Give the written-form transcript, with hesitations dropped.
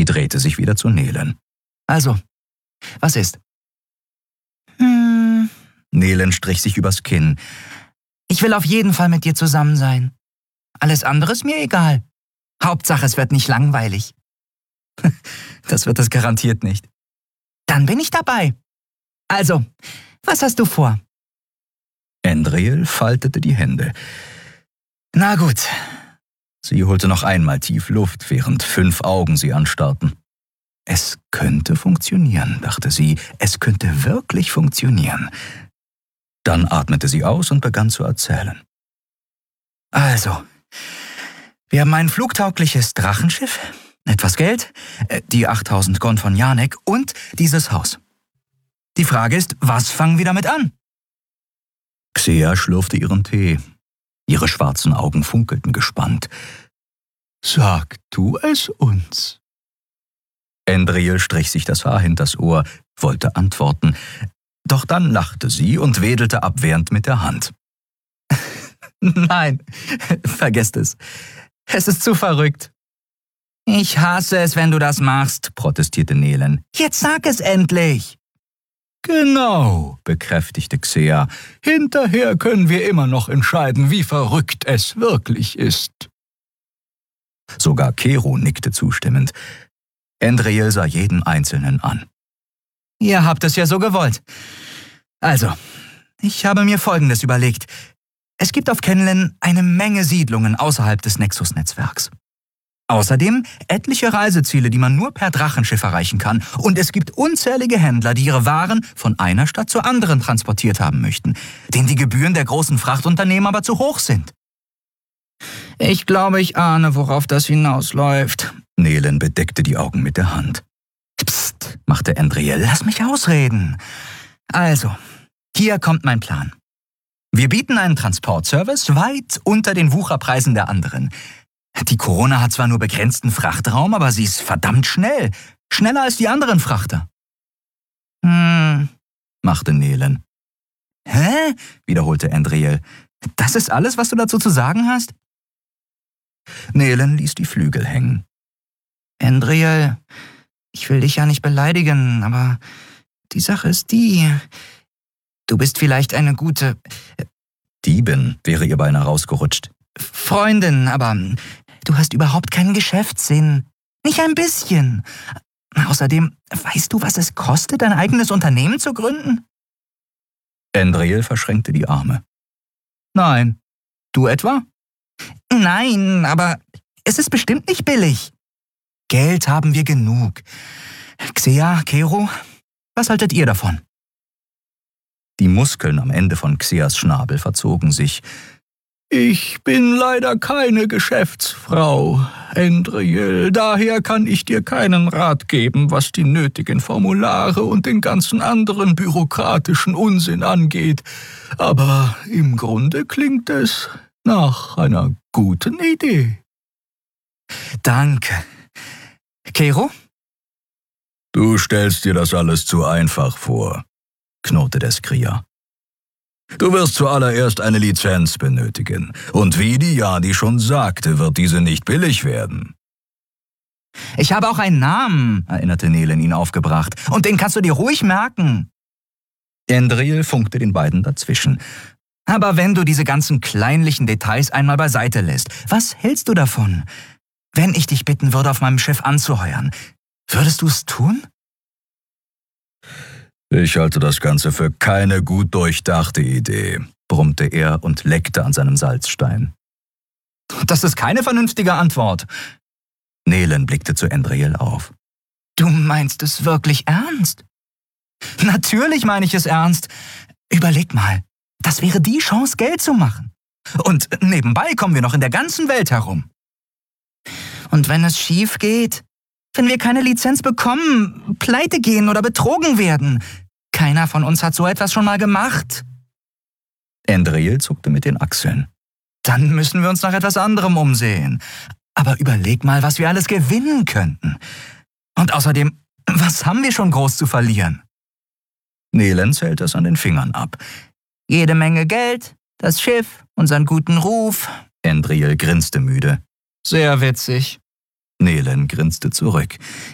Sie drehte sich wieder zu Nelen. Also, was ist? Nelen strich sich übers Kinn. Ich will auf jeden Fall mit dir zusammen sein. Alles andere ist mir egal. Hauptsache, es wird nicht langweilig. Das wird es garantiert nicht. Dann bin ich dabei. Also, was hast du vor? Andriel faltete die Hände. Na gut. Sie holte noch einmal tief Luft, während 5 Augen sie anstarrten. Es könnte funktionieren, dachte sie. Es könnte wirklich funktionieren. Dann atmete sie aus und begann zu erzählen. Also, wir haben ein flugtaugliches Drachenschiff, etwas Geld, die 8000 Gon von Janek und dieses Haus. Die Frage ist, was fangen wir damit an? Xea schlürfte ihren Tee. Ihre schwarzen Augen funkelten gespannt. »Sag du es uns.« Andriel strich sich das Haar hinters Ohr, wollte antworten. Doch dann lachte sie und wedelte abwehrend mit der Hand. »Nein, vergesst es. Es ist zu verrückt.« »Ich hasse es, wenn du das machst«, protestierte Nelen. »Jetzt sag es endlich!« »Genau«, bekräftigte Xea. »Hinterher können wir immer noch entscheiden, wie verrückt es wirklich ist.« Sogar Kero nickte zustimmend. Andriel sah jeden Einzelnen an. »Ihr habt es ja so gewollt. Also, ich habe mir Folgendes überlegt. Es gibt auf Kenlen eine Menge Siedlungen außerhalb des Nexus-Netzwerks. Außerdem etliche Reiseziele, die man nur per Drachenschiff erreichen kann. Und es gibt unzählige Händler, die ihre Waren von einer Stadt zur anderen transportiert haben möchten, denen die Gebühren der großen Frachtunternehmen aber zu hoch sind. Ich glaube, ich ahne, worauf das hinausläuft. Nelen bedeckte die Augen mit der Hand. Psst, machte Andriel, lass mich ausreden. Also, hier kommt mein Plan. Wir bieten einen Transportservice weit unter den Wucherpreisen der anderen. Die Corona hat zwar nur begrenzten Frachtraum, aber sie ist verdammt schnell. Schneller als die anderen Frachter. Machte Nelen. Hä? Wiederholte Andriel. Das ist alles, was du dazu zu sagen hast? Nelen ließ die Flügel hängen. Andriel, ich will dich ja nicht beleidigen, aber die Sache ist die. Du bist vielleicht eine gute... Diebin wäre ihr beinahe rausgerutscht. Freundin, aber du hast überhaupt keinen Geschäftssinn. Nicht ein bisschen. Außerdem, weißt du, was es kostet, ein eigenes Unternehmen zu gründen? Andriel verschränkte die Arme. Nein. Du etwa? Nein, aber es ist bestimmt nicht billig. Geld haben wir genug. Xea, Kero, was haltet ihr davon? Die Muskeln am Ende von Xeas Schnabel verzogen sich. »Ich bin leider keine Geschäftsfrau, Andriel. Daher kann ich dir keinen Rat geben, was die nötigen Formulare und den ganzen anderen bürokratischen Unsinn angeht. Aber im Grunde klingt es nach einer guten Idee.« »Danke. Kero?« »Du stellst dir das alles zu einfach vor«, knurrte der Skrier. »Du wirst zuallererst eine Lizenz benötigen. Und wie die Jadi schon sagte, wird diese nicht billig werden.« »Ich habe auch einen Namen«, erinnerte Nelen ihn aufgebracht. »Und den kannst du dir ruhig merken.« Andriel funkte den beiden dazwischen. »Aber wenn du diese ganzen kleinlichen Details einmal beiseite lässt, was hältst du davon? Wenn ich dich bitten würde, auf meinem Schiff anzuheuern, würdest du es tun?« »Ich halte das Ganze für keine gut durchdachte Idee«, brummte er und leckte an seinem Salzstein. »Das ist keine vernünftige Antwort.« Nelen blickte zu Andriel auf. »Du meinst es wirklich ernst?« »Natürlich meine ich es ernst. Überleg mal, das wäre die Chance, Geld zu machen. Und nebenbei kommen wir noch in der ganzen Welt herum. Und wenn es schief geht, wenn wir keine Lizenz bekommen, pleite gehen oder betrogen werden, keiner von uns hat so etwas schon mal gemacht.« Andriel zuckte mit den Achseln. »Dann müssen wir uns nach etwas anderem umsehen. Aber überleg mal, was wir alles gewinnen könnten. Und außerdem, was haben wir schon groß zu verlieren?« Nelen zählte es an den Fingern ab. »Jede Menge Geld, das Schiff, unseren guten Ruf.« Andriel grinste müde. »Sehr witzig.« Nelen grinste zurück.